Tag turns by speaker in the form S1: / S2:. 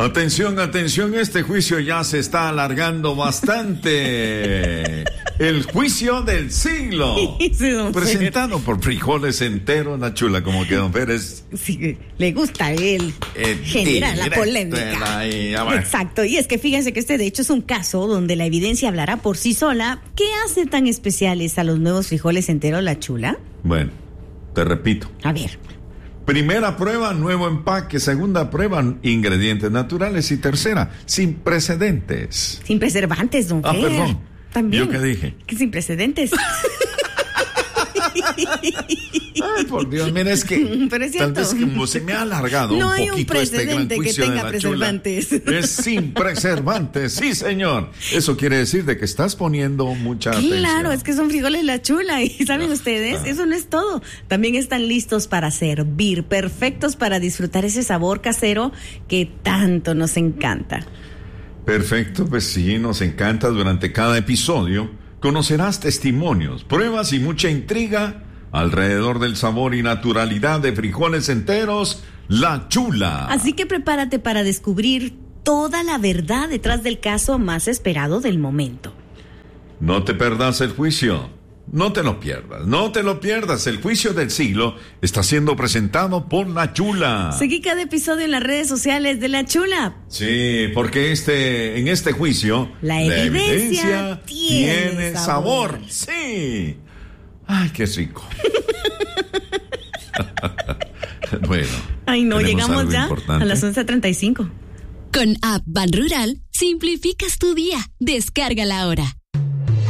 S1: Atención, atención, este juicio ya se está alargando bastante. El juicio del siglo.
S2: Sí, don
S1: presentado por Frijoles Enteros, la chula, como que don Pérez.
S2: Sí, le gusta a él generar la polémica. Exacto, y es que fíjense que este de hecho es un caso donde la evidencia hablará por sí sola. ¿Qué hace tan especiales a los nuevos Frijoles Enteros, la chula?
S1: Bueno, te repito.
S2: A ver.
S1: Primera prueba, nuevo empaque. Segunda prueba, ingredientes naturales. Y tercera, sin precedentes.
S2: Sin preservantes, don Fer.
S1: Perdón.
S2: También.
S1: ¿Yo qué dije?
S2: Que sin precedentes.
S1: Ay, por Dios, mira, es que
S2: pero es
S1: tal
S2: cierto.
S1: vez como se me ha alargado
S2: no
S1: un
S2: hay
S1: poquito
S2: un
S1: este gran
S2: precedente
S1: juicio
S2: que
S1: de
S2: tenga
S1: la
S2: preservantes.
S1: chula. Es sin preservantes, sí, señor. Eso quiere decir de que estás poniendo mucha atención.
S2: Claro, es que son frijoles la chula. Y ¿saben ustedes? Eso no es todo. También están listos para servir, perfectos para disfrutar ese sabor casero que tanto nos encanta.
S1: Perfecto, pues sí, nos encanta. Durante cada episodio conocerás testimonios, pruebas y mucha intriga alrededor del sabor y naturalidad de Frijoles Enteros, la chula.
S2: Así que prepárate para descubrir toda la verdad detrás del caso más esperado del momento.
S1: No te perdas el juicio. No te lo pierdas, no te lo pierdas. El juicio del siglo está siendo presentado por la chula.
S2: Seguí cada episodio en las redes sociales de la chula.
S1: Sí, porque en este juicio
S2: la evidencia
S1: tiene sabor. Sí. Ay, qué rico. Bueno.
S2: Ay, no, llegamos ya a las 11:35.
S3: Con App Ban Rural, simplificas tu día. Descárgala ahora.